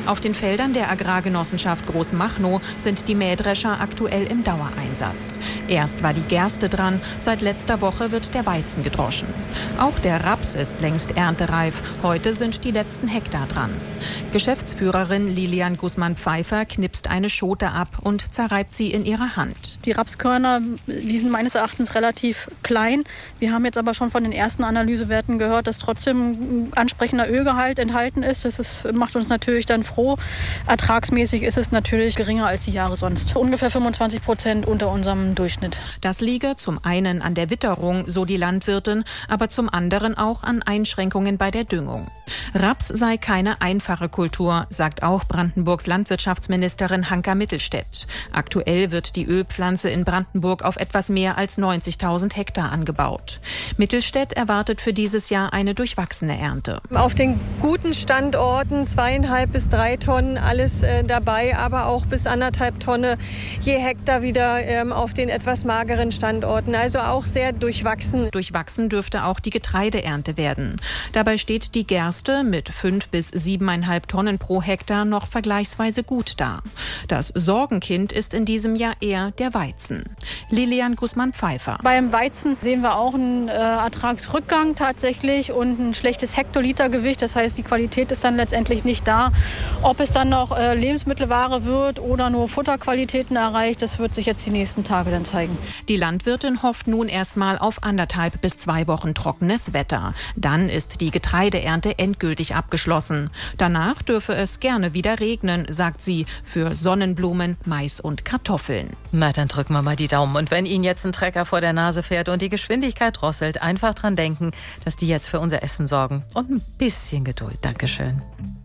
Auf den Feldern der Agrargenossenschaft Großmachnow sind die Mähdrescher aktuell im Dauereinsatz. Erst war die Gerste dran, seit letzter Woche wird der Weizen gedroschen. Auch der Raps ist längst erntereif. Heute sind die letzten Hektar dran. Geschäftsführerin Lilian Guzman-Pfeiffer knipst eine Schote ab und zerreibt sie in ihrer Hand. Die Rapskörner, die sind meines Erachtens relativ klein. Wir haben jetzt aber schon von den ersten Analysewerten gehört, dass trotzdem ein ansprechender Ölgehalt enthalten ist. Macht uns natürlich dann froh. Ertragsmäßig ist es natürlich geringer als die Jahre sonst. Ungefähr 25% unter unserem Durchschnitt. Das liege zum einen an der Witterung, so die Landwirtin, aber zum anderen auch an Einschränkungen bei der Düngung. Raps sei keine einfache Kultur, sagt auch Brandenburgs Landwirtschaftsministerin Hanka Mittelstädt. Aktuell wird die Ölpflanze in Brandenburg auf etwas mehr als 90.000 Hektar angebaut. Mittelstädt erwartet für dieses Jahr eine durchwachsene Ernte. Auf den guten Standorten 2,5 bis 3 Tonnen, alles dabei, aber auch bis 1,5 Tonnen je Hektar wieder auf den etwas mageren Standorten. Also auch sehr durchwachsen. Durchwachsen dürfte auch die Getreideernte werden. Dabei steht die Gerste mit 5 bis 7,5 Tonnen pro Hektar noch vergleichsweise gut da. Das Sorgenkind ist in diesem Jahr eher der Weizen. Lilian Guzman-Pfeiffer. Beim Weizen sehen wir auch einen Ertragsrückgang tatsächlich und ein schlechtes Hektolitergewicht. Das heißt, die Qualität ist dann letztendlich nicht da. Ob es dann noch Lebensmittelware wird oder nur Futterqualitäten erreicht, das wird sich jetzt die nächsten Tage dann zeigen. Die Landwirtin hofft nun erstmal auf 1,5 bis 2 Wochen trockenes Wetter. Dann ist die Getreideernte endgültig abgeschlossen. Danach dürfe es gerne wieder regnen, sagt sie, für Sonnenblumen, Mais und Kartoffeln. Na, dann drücken wir mal die Daumen. Und wenn Ihnen jetzt ein Trecker vor der Nase fährt und die Geschwindigkeit drosselt, einfach dran denken, dass die jetzt für unser Essen sorgen. Und ein bisschen Geduld. Dankeschön.